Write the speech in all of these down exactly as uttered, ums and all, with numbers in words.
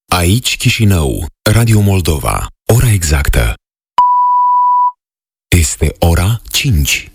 Aici Chișinău, Radio Moldova. Ora exactă este ora cinci.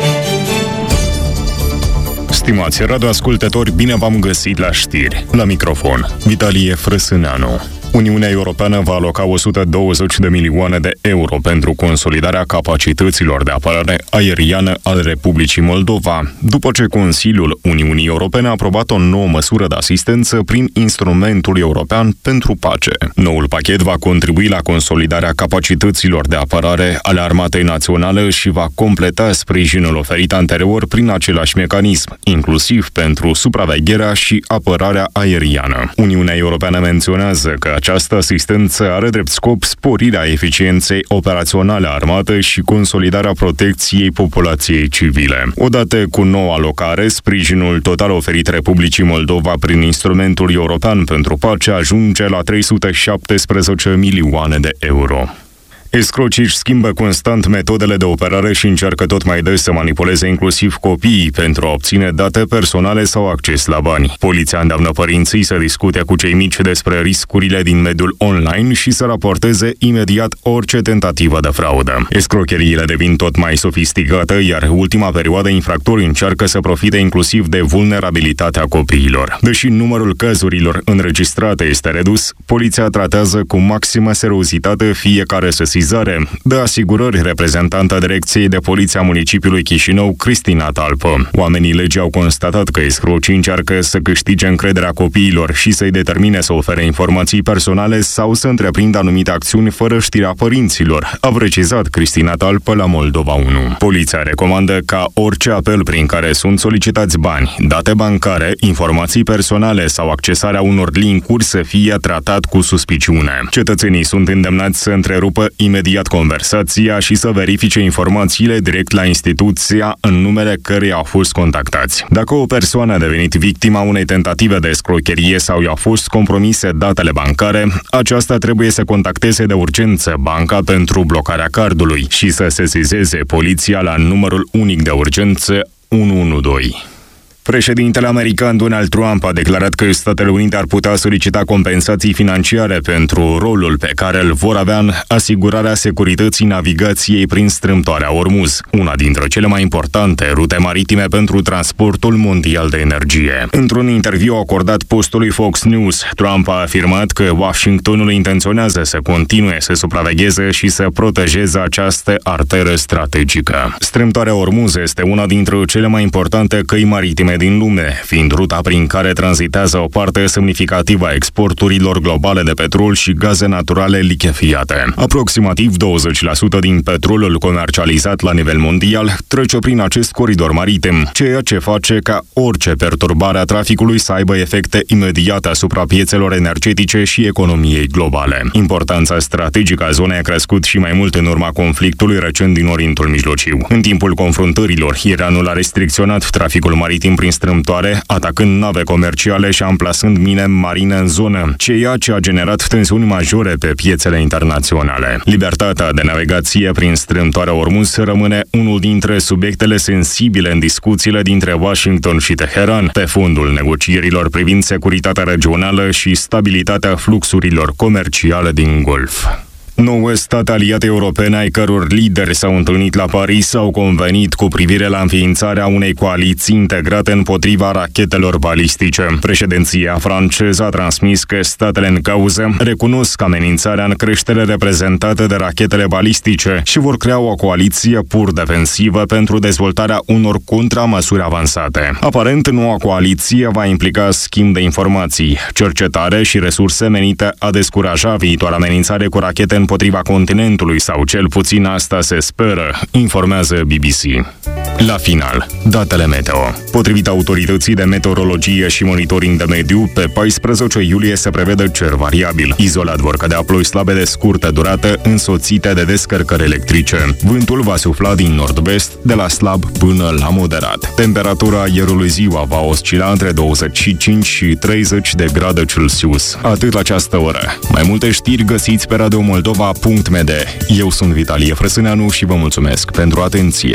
Stimați radioascultători, bine v-am găsit la știri. La microfon, Vitalie Frăsâneanu. Uniunea Europeană va aloca o sută douăzeci de milioane de euro pentru consolidarea capacităților de apărare aeriană al Republicii Moldova, după ce Consiliul Uniunii Europene a aprobat o nouă măsură de asistență prin Instrumentul European pentru Pace. Noul pachet va contribui la consolidarea capacităților de apărare ale Armatei Naționale și va completa sprijinul oferit anterior prin același mecanism, inclusiv pentru supravegherea și apărarea aeriană. Uniunea Europeană menționează că această asistență are drept scop sporirea eficienței operaționale a armatei și consolidarea protecției populației civile. Odată cu noua alocare, sprijinul total oferit Republicii Moldova prin Instrumentul European pentru Pace ajunge la trei sute șaptesprezece milioane de euro. Escrocii își schimbă constant metodele de operare și încearcă tot mai des să manipuleze inclusiv copiii pentru a obține date personale sau acces la bani. Poliția îndeamnă părinții să discute cu cei mici despre riscurile din mediul online și să raporteze imediat orice tentativă de fraudă. Escrocheriile devin tot mai sofisticate, iar ultima perioadă infractorii încearcă să profite inclusiv de vulnerabilitatea copiilor. Deși numărul cazurilor înregistrate este redus, poliția tratează cu maximă seriozitate fiecare sesizare. De asigurări reprezentanta Direcției de Poliție a municipiului Chișinău, Cristina Talpă. Oamenii legii au constatat că escrocii încearcă să câștige încrederea copiilor și să-i determine să ofere informații personale sau să întreprindă anumite acțiuni fără știrea părinților, a precizat Cristina Talpă la Moldova unu. Poliția recomandă ca orice apel prin care sunt solicitați bani, date bancare, informații personale sau accesarea unor linkuri să fie tratat cu suspiciune. Cetățenii sunt îndemnați să întrerupă imediat conversația și să verifice informațiile direct la instituția în numele căreia au fost contactați. Dacă o persoană a devenit victima unei tentative de escrocherie sau i-au fost compromise datele bancare, aceasta trebuie să contacteze de urgență banca pentru blocarea cardului și să sesizeze poliția la numărul unic de urgență unu unu doi. Președintele american Donald Trump a declarat că Statele Unite ar putea solicita compensații financiare pentru rolul pe care îl vor avea în asigurarea securității navigației prin strâmtoarea Ormuz, una dintre cele mai importante rute maritime pentru transportul mondial de energie. Într-un interviu acordat postului Fox News, Trump a afirmat că Washingtonul intenționează să continue să supravegheze și să protejeze această arteră strategică. Strâmtoarea Ormuz este una dintre cele mai importante căi maritime din lume, fiind ruta prin care tranzitează o parte semnificativă a exporturilor globale de petrol și gaze naturale lichefiate. Aproximativ douăzeci la sută din petrolul comercializat la nivel mondial trece prin acest coridor maritim, ceea ce face ca orice perturbare a traficului să aibă efecte imediate asupra piețelor energetice și economiei globale. Importanța strategică a zonei a crescut și mai mult în urma conflictului recent din Orientul Mijlociu. În timpul confruntărilor, Iranul a restricționat traficul maritim prin strâmtoare, atacând nave comerciale și amplasând mine marine în zonă, ceea ce a generat tensiuni majore pe piețele internaționale. Libertatea de navigație prin strâmtoarea Ormuz rămâne unul dintre subiectele sensibile în discuțiile dintre Washington și Teheran, pe fondul negocierilor privind securitatea regională și stabilitatea fluxurilor comerciale din Golf. Nouă state aliate europene ai căror lideri s-au întâlnit la Paris au convenit cu privire la înființarea unei coaliții integrate împotriva rachetelor balistice. Președinția franceză a transmis că statele în cauză recunosc amenințarea în creștere reprezentată de rachetele balistice și vor crea o coaliție pur defensivă pentru dezvoltarea unor contramăsuri avansate. Aparent, noua coaliție va implica schimb de informații, cercetare și resurse menite a descuraja viitoarea amenințare cu rachete împotriva continentului, sau cel puțin asta se speră, informează B B C. La final, datele meteo. Potrivit Autorității de Meteorologie și Monitoring de Mediu, pe paisprezece iulie se prevede cer variabil. Izolat vor cădea ploi slabe de scurtă durată, însoțite de descărcări electrice. Vântul va sufla din nord-vest, de la slab până la moderat. Temperatura aerului ziua va oscila între douăzeci și cinci și treizeci de grade Celsius. Atât la această oră. Mai multe știri găsiți pe radio moldova punct m d. Eu sunt Vitalie Frăsâneanu și vă mulțumesc pentru atenție.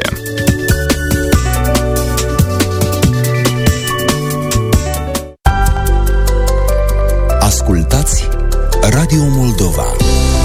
Ascultați Radio Moldova.